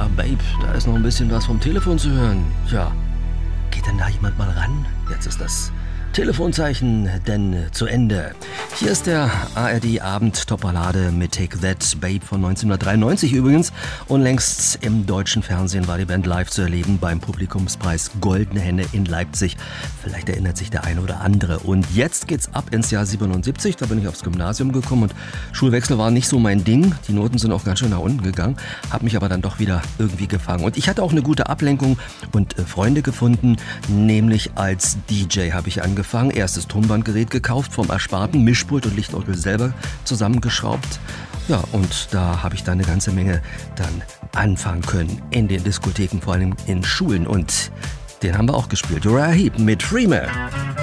Babe, da ist noch ein bisschen was vom Telefon zu hören. Tja, geht denn da jemand mal ran? Jetzt ist das Telefonzeichen denn zu Ende. Hier ist der ARD-Abend-Top-Ballade mit Take That, Babe von 1993 übrigens. Unlängst im deutschen Fernsehen war die Band live zu erleben beim Publikumspreis Goldene Henne in Leipzig. Vielleicht erinnert sich der eine oder andere. Und jetzt geht's ab ins Jahr 77. Da bin ich aufs Gymnasium gekommen und Schulwechsel war nicht so mein Ding. Die Noten sind auch ganz schön nach unten gegangen, habe mich aber dann doch wieder irgendwie gefangen. Und ich hatte auch eine gute Ablenkung und Freunde gefunden, nämlich als DJ habe ich angefangen. Erstes Tonbandgerät gekauft, vom Ersparten, Mischpult und Lichtorgel selber zusammengeschraubt. Ja, und da habe ich dann eine ganze Menge dann anfangen können in den Diskotheken, vor allem in Schulen. Und den haben wir auch gespielt. Uriah Heep mit Freeman.